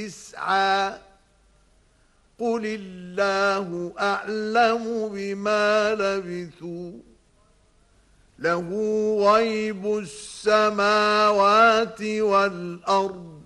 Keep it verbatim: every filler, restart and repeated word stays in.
يسعى قل الله أعلم بما لبثوا له غيب السماوات والأرض